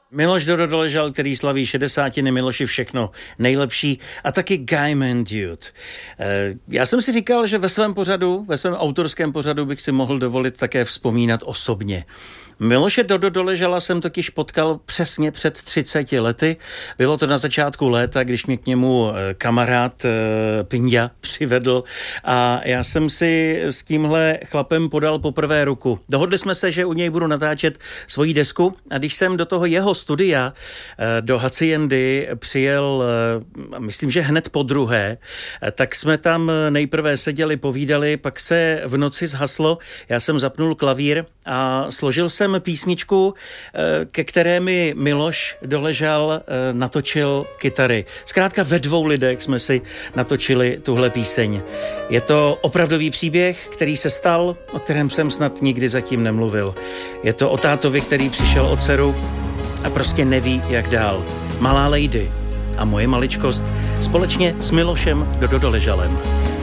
Miloš Doležal, který slaví 60. Miloši všechno nejlepší, a taky Guy Mandude. Já jsem si říkal, že ve svém autorském pořadu bych si mohl dovolit také vzpomínat osobně. Miloše Doležala jsem totiž potkal přesně před 30 lety. Bylo to na začátku léta, když mě k němu kamarád Pinďa přivedl a já jsem si s tímhle chlapem podal poprvé ruku. Dohodli jsme se, že u něj budu natáčet svoji desku, a když jsem do toho jeho studia do Haciendy přijel, myslím, že hned po druhé, tak jsme tam nejprve seděli, povídali, pak se v noci zhaslo, já jsem zapnul klavír a složil jsem písničku, ke které mi Miloš Doležal natočil kytary. Zkrátka ve dvou lidech jsme si natočili tuhle píseň. Je to opravdový příběh, který se stal, o kterém jsem snad nikdy zatím nemluvil. Je to o tátovi, který přišel o dceru a prostě neví, jak dál. Malá lady a moje maličkost společně s Milošem Doležalem.